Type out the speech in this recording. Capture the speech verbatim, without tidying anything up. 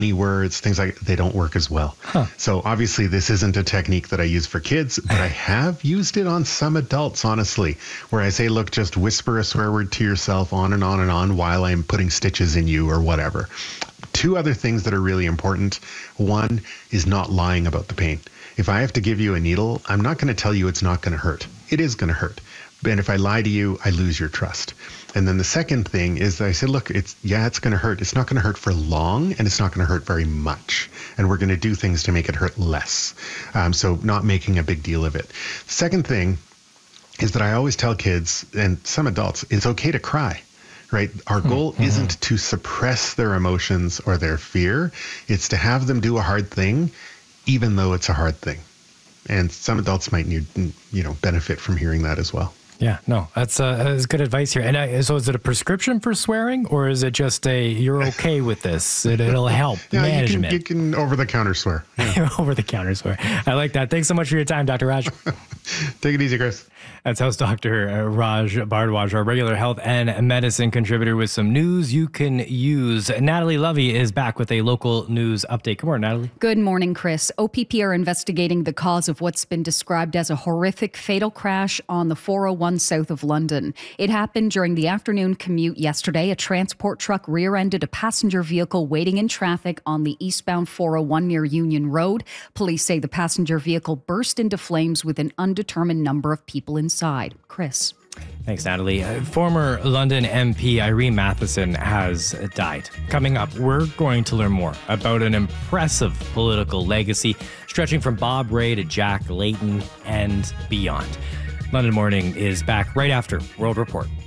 words, things like they don't work as well. Huh. So obviously this isn't a technique that I use for kids, but I have used it on some adults, honestly, where I say, look, just whisper a swear word to yourself on and on and on while I'm putting stitches in you or whatever. Two other things that are really important. One is not lying about the pain. If I have to give you a needle, I'm not going to tell you it's not going to hurt. It is going to hurt. And if I lie to you, I lose your trust. And then the second thing is that I said, look, it's yeah, it's going to hurt. It's not going to hurt for long, and it's not going to hurt very much. And we're going to do things to make it hurt less. Um, so not making a big deal of it. Second thing is that I always tell kids and some adults, it's okay to cry. Right? Our goal mm-hmm. isn't to suppress their emotions or their fear. It's to have them do a hard thing, even though it's a hard thing. And some adults might need, you know, benefit from hearing that as well. Yeah, no, that's, uh, that's good advice here. And uh, so is it a prescription for swearing, or is it just a, you're okay with this, it, it'll help yeah, management? You can, you can over-the-counter swear. Yeah. Over-the-counter swear. I like that. Thanks so much for your time, Doctor Raj. Take it easy, Chris. That's House Doctor Raj Bhardwaj, our regular health and medicine contributor, with some news you can use. Natalie Lovey is back with a local news update. Good morning, Natalie. Good morning, Chris. O P P are investigating the cause of what's been described as a horrific fatal crash on the four oh one south of London. It happened during the afternoon commute yesterday. A transport truck rear-ended a passenger vehicle waiting in traffic on the eastbound four oh one near Union Road. Police say the passenger vehicle burst into flames with an undetermined number of people inside. Chris. Thanks, Natalie. Uh, former London M P Irene Matheson has died. Coming up, we're going to learn more about an impressive political legacy stretching from Bob Rae to Jack Layton and beyond. London Morning is back right after World Report.